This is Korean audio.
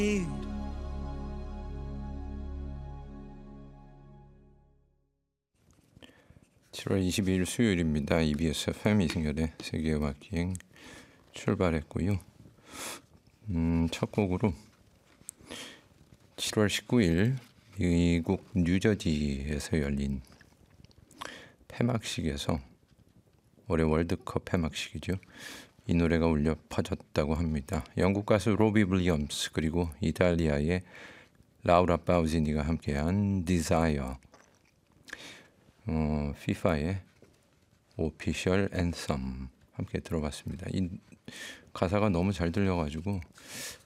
(7월 22일) 수요일입니다. EBS FM 이승열의 세계음악여행 출발했고요. 첫 곡으로 7월 19일 미국 뉴저지에서 열린 폐막식에서, 올해 월드컵 폐막식이죠, 이 노래가 울려 퍼졌다고 합니다. 영국 가수 로비 윌리엄스 그리고 이탈리아의 라우라 파우지니가 함께한 Desire, FIFA의 오피셜 앤썸 함께 들어봤습니다. 이 가사가 너무 잘 들려가지고